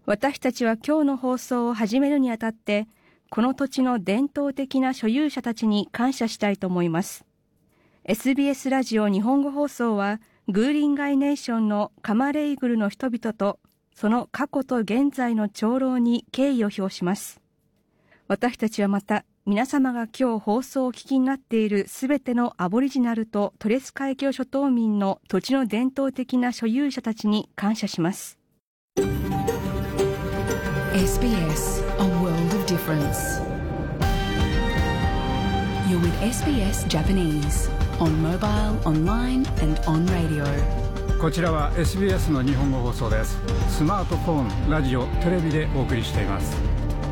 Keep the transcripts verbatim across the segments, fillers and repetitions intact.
私たちは今日の放送を始めるにあたって、この土地の伝統的な所有者たちに感謝したいと思います。エスビーエス ラジオ日本語放送は、グーリンガイネーションのカマレイグルの人々と、その過去と現在の長老に敬意を表します。私たちはまた、皆様が今日放送をお聞きになっているすべてのアボリジナルとトレス海峡諸島民の土地の伝統的な所有者たちに感謝します。 エスビーエス, a world of difference. You're with エスビーエス Japanese on mobile, online and on radio. こちらは エスビーエス の日本語放送です。スマートフォン、ラジオ、テレビでお送りしています。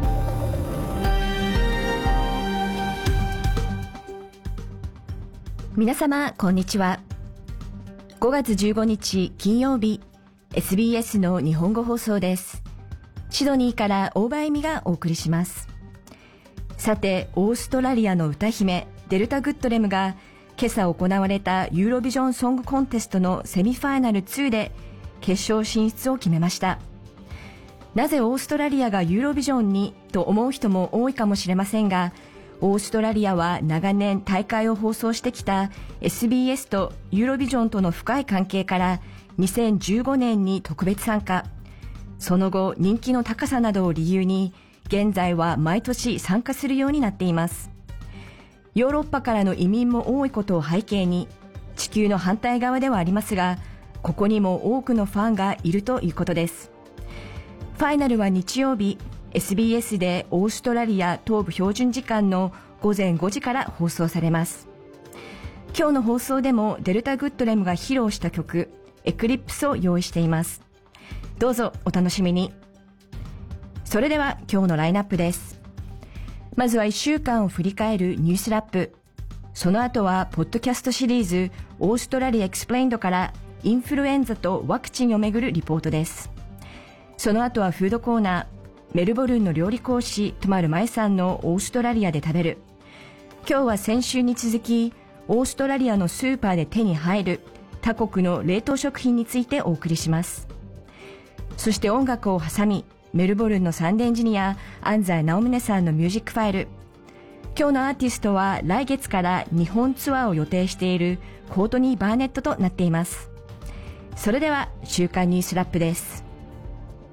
皆様こんにちは。ごがつじゅうごにち金曜日、 エスビーエス の日本語放送です。シドニーから大場恵美がお送りします。さて、オーストラリアの歌姫デルタ・グッドレムが今朝行われたユーロビジョンソングコンテストのセミファイナルツーで決勝進出を決めました。なぜオーストラリアがユーロビジョンにと思う人も多いかもしれませんが、オーストラリアは長年大会を放送してきた エスビーエス とユーロビジョンとの深い関係からにせんじゅうごねんに特別参加。その後、人気の高さなどを理由に現在は毎年参加するようになっています。ヨーロッパからの移民も多いことを背景に、地球の反対側ではありますが、ここにも多くのファンがいるということです。ファイナルは日曜日、エスビーエス でオーストラリア東部標準時間のごぜんごじから放送されます。今日の放送でもデルタ・グッドレムが披露した曲、エクリプスを用意しています。どうぞお楽しみに。それでは今日のラインナップです。まずはいっしゅうかんを振り返るニュースラップ。その後はポッドキャストシリーズオーストラリアエクスプレインドからインフルエンザとワクチンをめぐるリポートです。その後はフードコーナー、メルボルンの料理講師トマルマイさんのオーストラリアで食べる。今日は先週に続きオーストラリアのスーパーで手に入る他国の冷凍食品についてお送りします。そして音楽を挟み、メルボルンのサンデーエンジニア安西直宗さんのミュージックファイル。今日のアーティストは来月から日本ツアーを予定しているコートニー・バーネットとなっています。それでは週刊ニュースラップです。